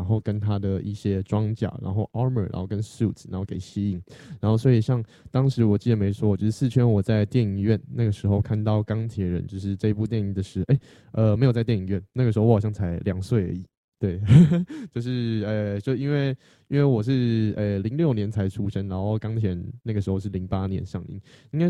后跟他的一些装甲，然后 armor，然后跟 suits，然后给吸引，然后所以像当时我记得没错，就是4圈我在电影院那个时候看到钢铁人，就是这部电影的时，没有在电影院，那个时候我好像才2岁而已。对，就是就因为我是06年才出生，然后钢铁人那个时候是08年上映，应该